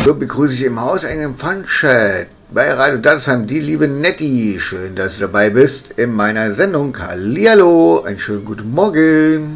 So begrüße ich im Haus einen Fun-Chat bei Radio Dadsheim, die liebe Nettie. Schön, dass du dabei bist in meiner Sendung. Hallihallo, einen schönen guten Morgen.